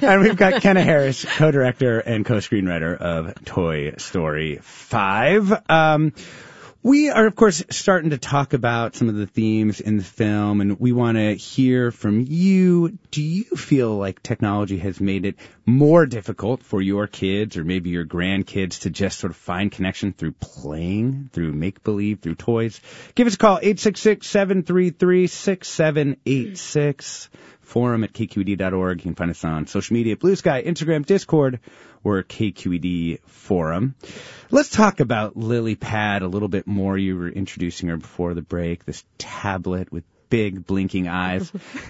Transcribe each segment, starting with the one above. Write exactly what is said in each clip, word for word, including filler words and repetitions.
And we've got Kenna Harris, co-director and co-screenwriter of Toy Story five. Um, we are, of course, starting to talk about some of the themes in the film, and we want to hear from you. Do you feel like technology has made it more difficult for your kids or maybe your grandkids to just sort of find connection through playing, through make-believe, through toys? Give us a call, eight six six, seven three three, six seven eight six. Forum at K Q E D dot org. You can find us on social media, Blue Sky, Instagram, Discord, or K Q E D Forum. Let's talk about Lily Pad a little bit more. You were introducing her before the break, this tablet with big blinking eyes.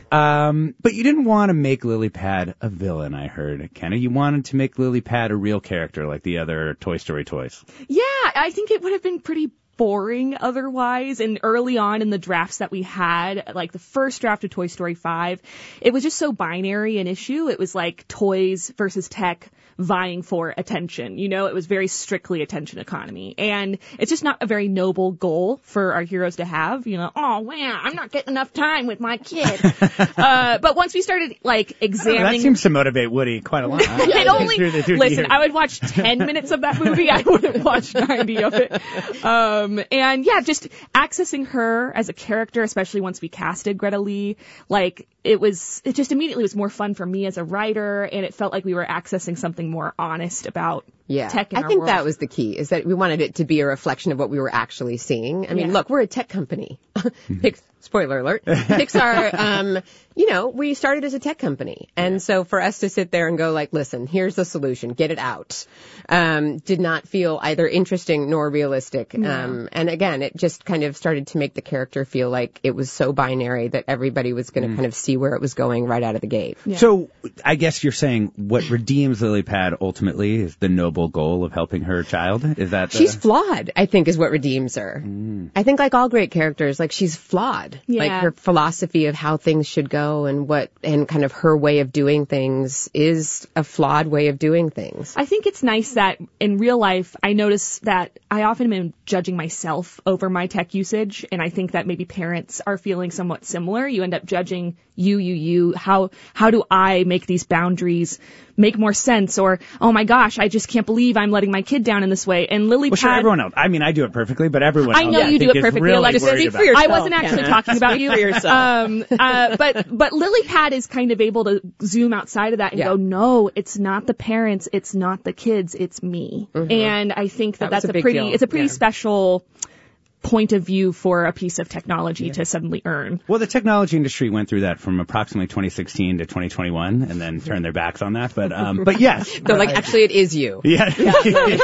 um, but you didn't want to make Lily Pad a villain, I heard, Kenna. You wanted to make Lily Pad a real character like the other Toy Story toys. Yeah, I think it would have been pretty boring otherwise. And early on in the drafts that we had, like the first draft of Toy Story five, it was just so binary an issue. It was like toys versus tech vying for attention. You know, it was very strictly attention economy. And it's just not a very noble goal for our heroes to have. You know, oh, wow, I'm not getting enough time with my kid. uh, but once we started, like, examining... Know, that seems to motivate Woody quite a lot. it only... Through the, through listen, I would watch ten minutes of that movie. I wouldn't watch ninety of it. Um, and, yeah, just accessing her as a character, especially once we casted Greta Lee, like... It was, it just immediately was more fun for me as a writer, and it felt like we were accessing something more honest about yeah. tech in I our think world. that was the key, is that we wanted it to be a reflection of what we were actually seeing. I mean, yeah. look, we're a tech company. Pix- Spoiler alert. Pixar, um, you know, we started as a tech company. And so for us to sit there and go like, listen, here's the solution, get it out, um, did not feel either interesting nor realistic. Yeah. Um, and again, it just kind of started to make the character feel like it was so binary that everybody was going to mm. kind of see where it was going right out of the gate. Yeah. So I guess you're saying what redeems Lily Pad ultimately is the noble goal of helping her child? Is that the... She's flawed, I think, is what redeems her. Mm. I think like all great characters, like she's flawed. Yeah. Like her philosophy of how things should go and what, and kind of her way of doing things is a flawed way of doing things. I think it's nice that in real life, I notice that I often am judging myself over my tech usage. And I think that maybe parents are feeling somewhat similar. You end up judging you, you, you. How, how do I make these boundaries make more sense? Or, oh my gosh, I just can't believe I'm letting my kid down in this way. And Lily well, Pad... Sure, everyone else. I mean, I do it perfectly, but everyone I else... know I you do it perfectly, really Alexis. Speak for yourself, I wasn't actually Kenna. talking about you. For yourself. Um, uh, but, but Lily Pad is kind of able to zoom outside of that and yeah. go, no, it's not the parents, it's not the kids, it's me. Mm-hmm. And I think that, that that's a, a pretty, deal. it's a pretty yeah. special point of view for a piece of technology yeah. to suddenly earn. Well, the technology industry went through that from approximately twenty sixteen to twenty twenty-one and then turned their backs on that. But, um, but yes. They're like, actually, it is you. Yeah. yeah.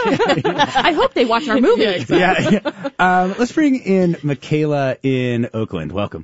I hope they watch our movie. Yeah, exactly. yeah. Um, let's bring in Michaela in Oakland. Welcome.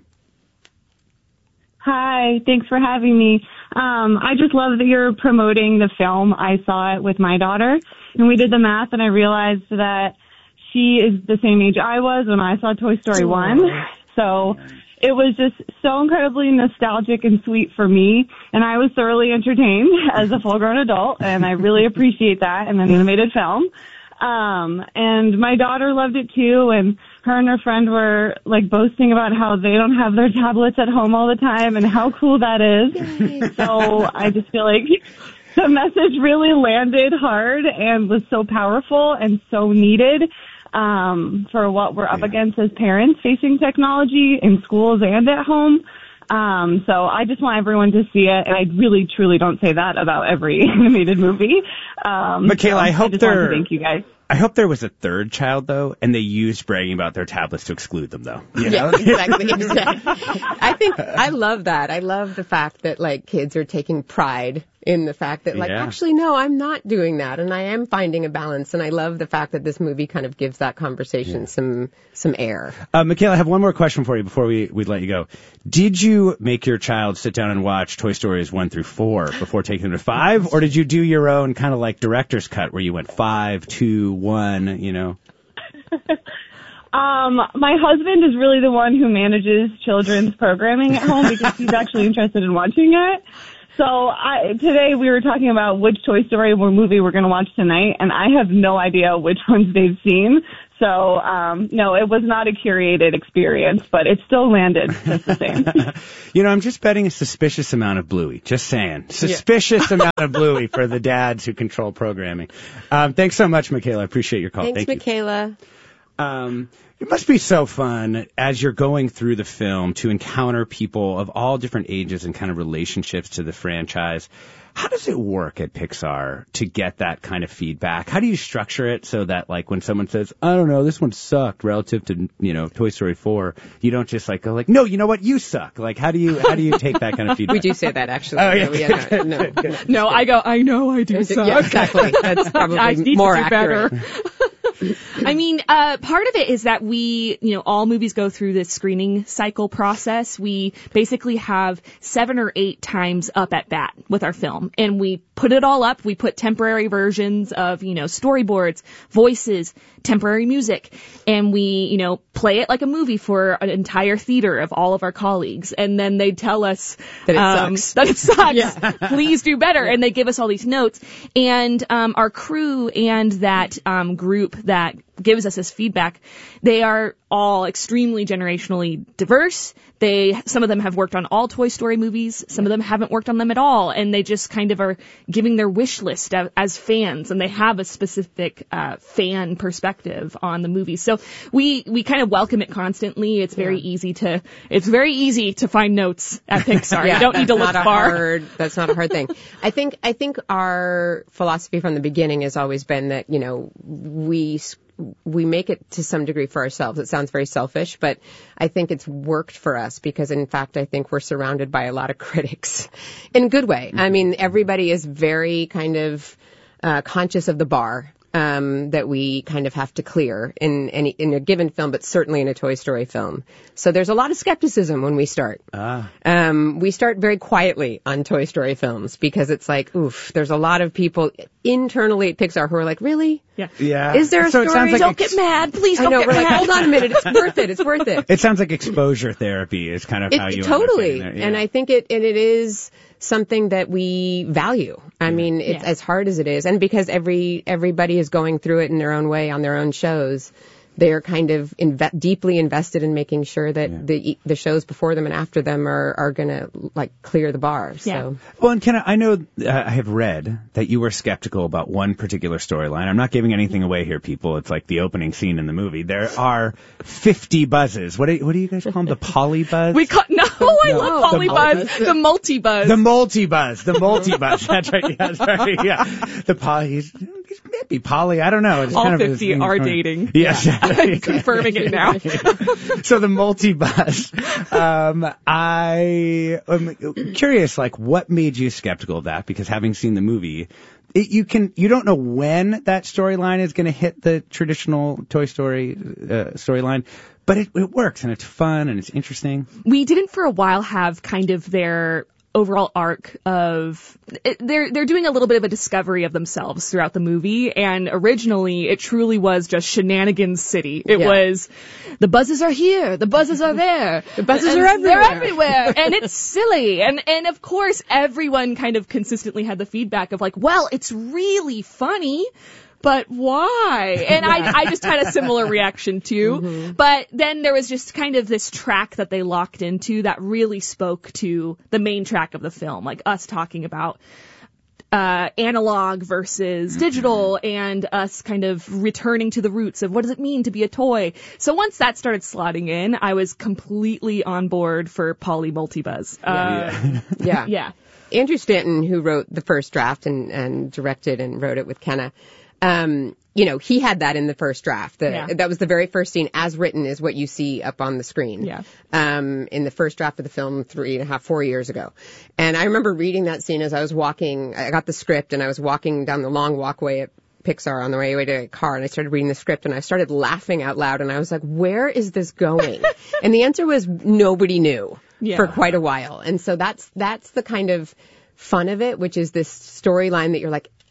Hi, thanks for having me. Um, I just love that you're promoting the film. I saw it with my daughter, and we did the math, and I realized that she is the same age I was when I saw Toy Story one. So it was just so incredibly nostalgic and sweet for me, and I was thoroughly entertained as a full-grown adult, and I really appreciate that in an animated film. Um, and my daughter loved it too, and her and her friend were like boasting about how they don't have their tablets at home all the time and how cool that is. So I just feel like the message really landed hard and was so powerful and so needed um, for what we're up yeah. against as parents facing technology in schools and at home. Um, so I just want everyone to see it, and I really, truly don't say that about every animated movie. Um, Michaela, so I hope I just there. want to thank you guys. I hope there was a third child though, and they used bragging about their tablets to exclude them though. You yeah, know? exactly, exactly. I think I love that. I love the fact that like kids are taking pride in the fact that like yeah. actually no, I'm not doing that, and I am finding a balance. And I love the fact that this movie kind of gives that conversation yeah. some some air. Uh, Michaela, I have one more question for you before we we let you go. Did you make your child sit down and watch Toy Stories one through four before taking them to five, or did you do your own kind of like director's cut where you went five, two, one? You know. Um, my husband is really the one who manages children's programming at home because he's actually interested in watching it. So I, today we were talking about which Toy Story movie we're going to watch tonight, and I have no idea which ones they've seen. So, um, no, it was not a curated experience, but it still landed just the same. You know, I'm just betting a suspicious amount of Bluey. Just saying. Suspicious yeah. amount of Bluey for the dads who control programming. Um, thanks so much, Michaela. I appreciate your call. Thanks, Thank Michaela. You. Um, it must be so fun as you're going through the film to encounter people of all different ages and kind of relationships to the franchise. How does it work at Pixar to get that kind of feedback? How do you structure it so that, like, when someone says, I don't know, this one sucked relative to, you know, Toy Story four, you don't just, like, go, like, no, you know what, you suck. Like, how do you how do you take that kind of feedback? We do say that, actually. Oh, yeah. No, yeah, no, no, no, no I go, I know I do suck. Yeah, exactly. That's probably I need more to do accurate. Better. I mean, uh, part of it is that we, you know, all movies go through this screening cycle process. We basically have seven or eight times up at bat with our film, and we put it all up. We put temporary versions of, you know, storyboards, voices, temporary music, and we, you know, play it like a movie for an entire theater of all of our colleagues. And then they tell us that it um, sucks. That it sucks. Yeah. Please do better. Yeah. And they give us all these notes. And um, our crew and that um, group that gives us this feedback, they are all extremely generationally diverse. They, some of them have worked on all Toy Story movies. Some of them haven't worked on them at all. And they just kind of are giving their wish list as, as fans. And they have a specific uh, fan perspective on the movie. So we, we kind of welcome it constantly. It's very yeah. easy to, it's very easy to find notes at Pixar. Yeah, you don't need to look not a far. Hard, that's not a hard thing. I think, I think our philosophy from the beginning has always been that, you know, we, we make it to some degree for ourselves. It sounds very selfish, but I think it's worked for us because, in fact, I think we're surrounded by a lot of critics in a good way. Mm-hmm. I mean, everybody is very kind of uh, conscious of the bar um, that we kind of have to clear in any in a given film, but certainly in a Toy Story film. So there's a lot of skepticism when we start. Ah. Um, we start very quietly on Toy Story films because it's like, oof, there's a lot of people internally at Pixar who are like, really? Yeah. Yeah. Is there a so story? It sounds like Don't ex- get mad. Please don't I know, get we're mad. like, hold on a minute. It's worth it. It's worth it. It sounds like exposure therapy is kind of It, how you totally. understand it. Yeah. And I think it, and it is something that we value. I mean, it's Yeah. as hard as it is. And because every, everybody is going through it in their own way on their own shows, they're kind of inve- deeply invested in making sure that Yeah. the the shows before them and after them are, are going to like clear the bar. So. Yeah. Well, and Kenna, I know uh, I have read that you were skeptical about one particular storyline. I'm not giving anything away here, people. It's like the opening scene in the movie. There are fifty buzzes. What do you, what do you guys call them? The polybuzz? We call, no, I No. love The Polybuzz. The multi-buzz. The multi-buzz. The multi-buzz. That's right. Yeah, that's right. Yeah. The poly, he's, he's maybe poly. I don't know. It's All kind of fifty his- are dating. Yes. I'm confirming it now. So the multi-buzz. Um, I am curious, like, what made you skeptical of that? Because having seen the movie, it, you can you don't know when that storyline is going to hit the traditional Toy Story uh, storyline. But it, it works, and it's fun, and it's interesting. We didn't for a while have kind of their overall arc of it, they're they're doing a little bit of a discovery of themselves throughout the movie, and originally it truly was just Shenanigans City. It Yeah. was the buzzes are here, the buzzes are there, The buzzes and are everywhere. they're everywhere, and it's silly, and and of course everyone kind of consistently had the feedback of like, well, it's really funny. But why? And I, I just had a similar reaction too. Mm-hmm. But then there was just kind of this track that they locked into that really spoke to the main track of the film, like us talking about uh, analog versus mm-hmm. digital and us kind of returning to the roots of what does it mean to be a toy. So once that started slotting in, I was completely on board for Poly Multibuzz. Uh, yeah. Yeah. yeah. Andrew Stanton, who wrote the first draft and, and directed and wrote it with Kenna, um, you know, he had that in the first draft. The, Yeah. That was the very first scene, as written, is what you see up on the screen. Yeah. Um, in the first draft of the film three and a half, four years ago. And I remember reading that scene as I was walking. I got the script and I was walking down the long walkway at Pixar on the way to a car, and I started reading the script and I started laughing out loud, and I was like, where is this going? And the answer was nobody knew Yeah. for quite a while. And so that's that's the kind of fun of it, which is this storyline that you're like,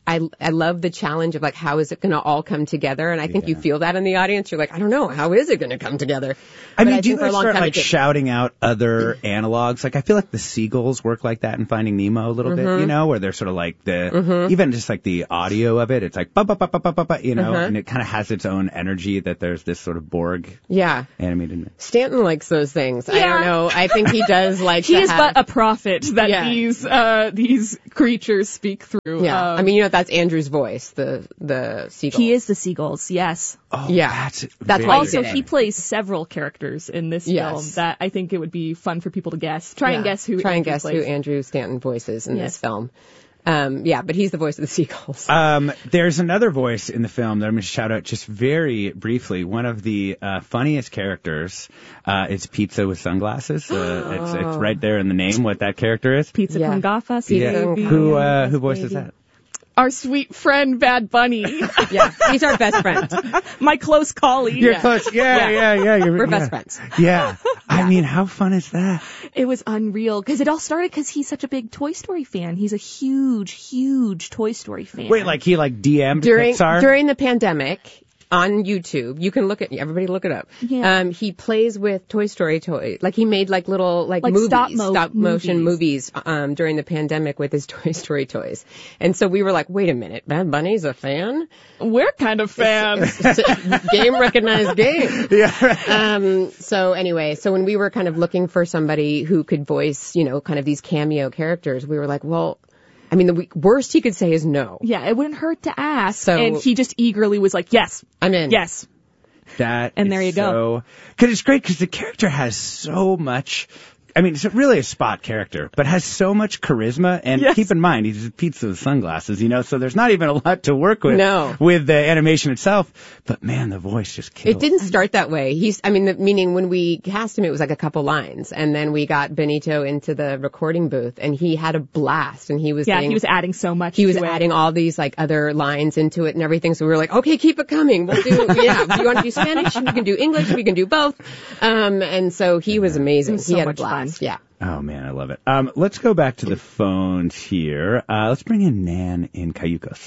I, I love the challenge of like, how is it going to all come together? And I think Yeah. you feel that in the audience. You're like, I don't know. How is it going to come together? I But mean, do you think for a guys long start time like it did. shouting out other analogs? Like, I feel like the seagulls work like that in Finding Nemo a little Mm-hmm. bit, you know, where they're sort of like the, even just like the audio of it, it's like, ba ba ba ba ba ba ba, you know, Uh-huh. and it kind of has its own energy that there's this sort of Borg Yeah. animated. Stanton likes those things. I Yeah. don't know. I think he does like He to is have, but a prophet that Yeah. these uh, these creatures speak through. yeah. Um, I mean, you know, that's Andrew's voice, the, the seagull. he is the seagulls. Yes. Oh, Yeah. that's, That's very why he Also, did it. he plays several characters in this Yes. film that I think it would be fun for people to guess. Try and Yeah. guess who. Try and Andrew guess plays. who Andrew Stanton voices in Yes. this film. Um, yeah, but he's the voice of the seagulls. Um, there's another voice in the film that I'm going to shout out just very briefly. One of the uh, funniest characters uh, is Pizza with sunglasses. Uh, it's, it's right there in the name what that character is. Pizza Yeah. con gafas. Pizza Yeah. con maybe. Who uh, who voices maybe. that? Our sweet friend Bad Bunny, Yeah, he's our best friend. my close colleague. You're close. Yeah, yeah, yeah. You're, We're yeah. best friends. Yeah. I mean, how fun is that? It was unreal because it all started because he's such a big Toy Story fan. He's a huge, huge Toy Story fan. Wait, like he like D M'd During Pixar? during the pandemic on YouTube, you can look at everybody look it up. Yeah. Um, he plays with Toy Story toy, like he made like little like, Like movies, stop-mo motion movies um, during the pandemic with his Toy Story toys. And so we were like, wait a minute, Bad Bunny's a fan? We're kind of fans. Game recognized game. Yeah. Um, so anyway, so when we were kind of looking for somebody who could voice, you know, kind of these cameo characters, we were like, well, I mean, the we- worst he could say is no. Yeah, it wouldn't hurt to ask. So- and he just eagerly was like, yes, I'm in. yes. That And is there you go. so, because it's great because the character has so much. I mean, it's really a spot character, but has so much charisma. And Yes. keep in mind, he's a pizza with sunglasses, you know, so there's not even a lot to work with No. with the animation itself. But man, the voice just kills. It didn't start that way. He's, I mean, the, meaning when we cast him, it was like a couple lines, and then we got Benito into the recording booth, and he had a blast, and he was Yeah, saying, he was adding so much. he was to it. adding all these like other lines into it and everything. So we were like, okay, keep it coming. We'll do, yeah. Do you want to do Spanish? We can do English. We can do both. Um, and so he was amazing. It was he so had a much blast. fun. Yeah. Oh man, I love it. Um, let's go back to the phones here. Uh, let's bring in Nan in Cayucos.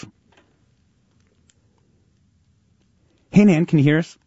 Hey Nan, can you hear us?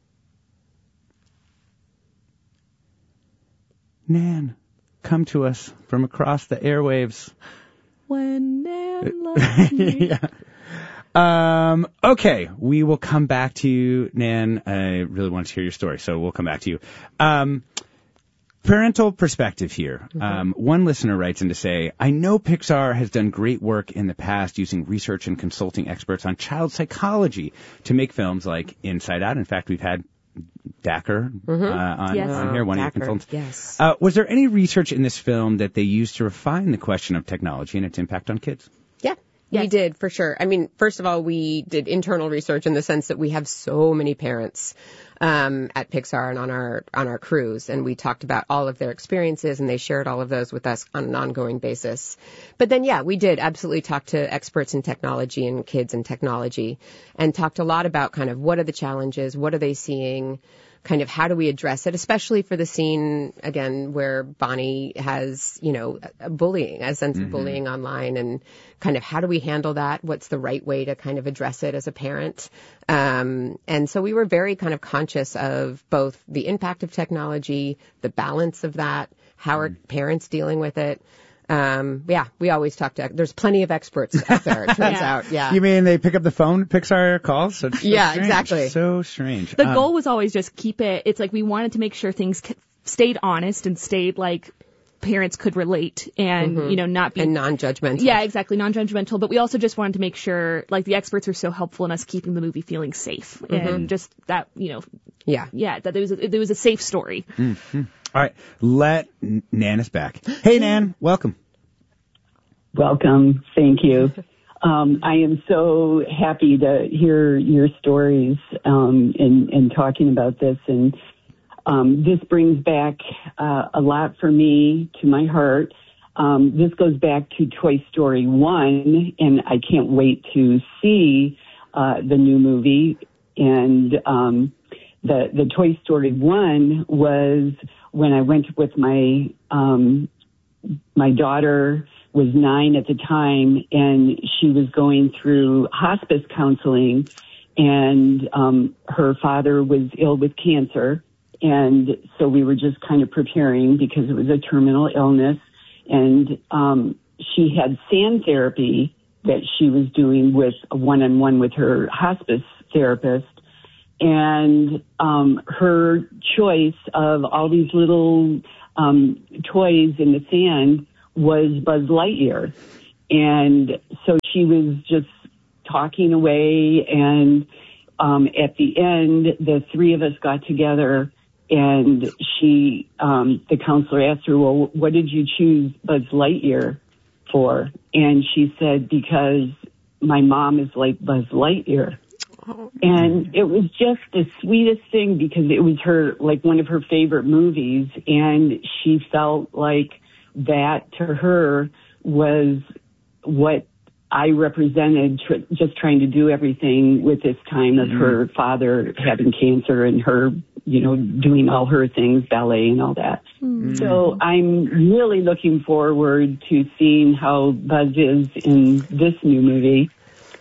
Nan, come to us from across the airwaves. When Nan loves me. Yeah. Um, okay, we will come back to you, Nan. I really want to hear your story, so we'll come back to you. Um, parental perspective here. Um, one listener writes in to say, I know Pixar has done great work in the past using research and consulting experts on child psychology to make films like Inside Out. In fact, we've had Dacker uh, on, Yes. on here, one of your Dacker, consultants. yes. Uh, was there any research in this film that they used to refine the question of technology and its impact on kids? Yeah. Yes. We did, for sure. I mean, first of all, we did internal research in the sense that we have so many parents um, at Pixar and on our on our crews, and we talked about all of their experiences, and they shared all of those with us on an ongoing basis. But then, yeah, we did absolutely talk to experts in technology and kids and technology, and talked a lot about kind of what are the challenges, what are they seeing, kind of how do we address it, especially for the scene, again, where Bonnie has, you know, a bullying, a sense of bullying online, and kind of how do we handle that? What's the right way to kind of address it as a parent? Um, and so we were very kind of conscious of both the impact of technology, the balance of that, how are parents dealing with it? Um, yeah, we always talk to, there's plenty of experts out there, it turns Yeah. out. Yeah. You mean they pick up the phone, Pixar calls? So it's so Yeah, strange. exactly. So strange. The Um, goal was always just keep it. It's like we wanted to make sure things c- stayed honest and stayed like parents could relate and, you know, not be and non-judgmental. Yeah, exactly, non-judgmental. But we also just wanted to make sure, like, the experts are so helpful in us keeping the movie feeling safe and just that, you know, Yeah. yeah, that there was a, there was a safe story. All right, let N- Nan is back. Hey, Nan, welcome. Welcome. Thank you. Um, I am so happy to hear your stories um, and, and talking about this. And um, this brings back uh, a lot for me to my heart. Um, this goes back to Toy Story one, and I can't wait to see uh, the new movie. And um, the the Toy Story one was when I went with my um, my daughter was nine at the time, and she was going through hospice counseling, and um, her father was ill with cancer, and so we were just kind of preparing because it was a terminal illness, and um, she had sand therapy that she was doing with a one-on-one with her hospice therapist, and um, her choice of all these little um, toys in the sand was Buzz Lightyear. And so she was just talking away, and um, at the end, the three of us got together, and she, um, the counselor asked her, well, what did you choose Buzz Lightyear for? And she said, because my mom is like Buzz Lightyear. And it was just the sweetest thing because it was her, like one of her favorite movies, and she felt like that to her was what I represented, tr- just trying to do everything with this time of mm-hmm. her father having cancer and her, you know, doing all her things, ballet and all that. Mm-hmm. So I'm really looking forward to seeing how Buzz is in this new movie.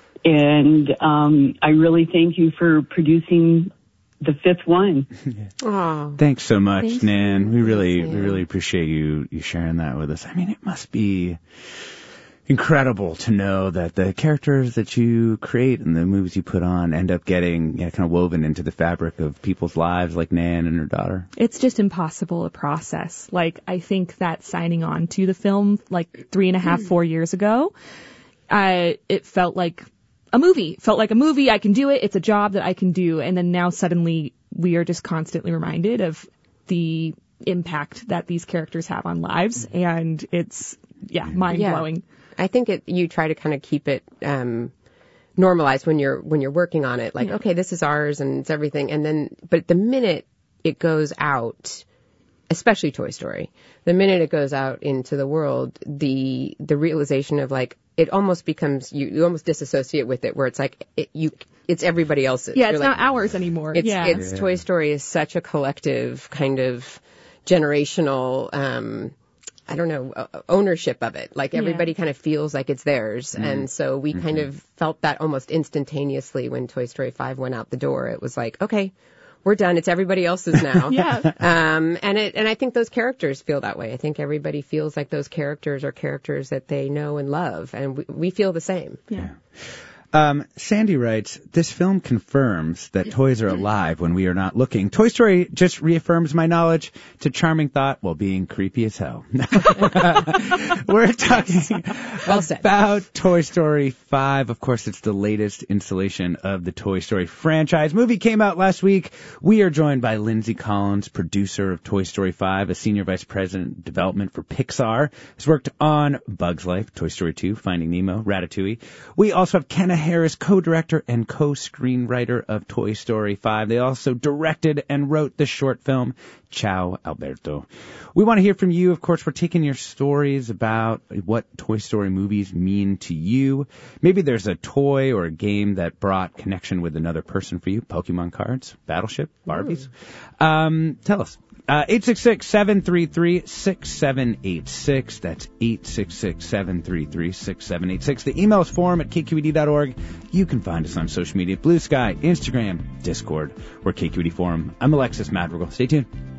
And um, I really thank you for producing the fifth one. Oh, thanks so much, Thanks. Nan. We really, we really appreciate you you sharing that with us. I mean, it must be incredible to know that the characters that you create and the movies you put on end up getting, yeah, kind of woven into the fabric of people's lives, like Nan and her daughter. It's just impossible to process. Like, I think that signing on to the film, like three and a half, four years ago, uh, it felt like a movie. It felt like a movie. I can do it. It's a job that I can do. And then now suddenly we are just constantly reminded of the impact that these characters have on lives. And it's, yeah, mind blowing. Yeah. I think it, you try to kind of keep it, um, normalized when you're, when you're working on it. Like, yeah. okay, this is ours and it's everything. And then, but the minute it goes out, especially Toy Story, the minute it goes out into the world, the, the realization of like, it almost becomes, you, you almost disassociate with it, where it's like, it, you, it's everybody else's. Yeah, it's You're not like, ours anymore. It's, yeah. it's yeah. Toy Story is such a collective kind of generational, um, I don't know, ownership of it. Like everybody yeah. kind of feels like it's theirs. Mm-hmm. And so we mm-hmm. kind of felt that almost instantaneously when Toy Story five went out the door. It was like, okay, we're done. It's everybody else's now. yeah. Um, and it, and I think those characters feel that way. I think everybody feels like those characters are characters that they know and love. And we, we feel the same. Yeah. yeah. Um, Sandy writes, this film confirms that toys are alive when we are not looking. Toy Story just reaffirms my knowledge. It's a charming thought while being creepy as hell. We're talking well said. about Toy Story five. Of course, it's the latest installation of the Toy Story franchise. Movie came out last week. We are joined by Lindsay Collins, producer of Toy Story five, a senior vice president of development for Pixar. Has worked on Bug's Life, Toy Story two, Finding Nemo, Ratatouille. We also have Kenna Harris, co-director and co-screenwriter of Toy Story five. They also directed and wrote the short film, Ciao, Alberto. We want to hear from you. Of course, we're taking your stories about what Toy Story movies mean to you. Maybe there's a toy or a game that brought connection with another person for you. Pokemon cards, Battleship, Barbies. Mm. Um, tell us. Uh, eight six six, seven three three, six seven eight six. That's eight six six, seven three three, six seven eight six. The email is forum at k q e d dot org. You can find us on social media, Blue Sky, Instagram, Discord, or K Q E D Forum. I'm Alexis Madrigal. Stay tuned.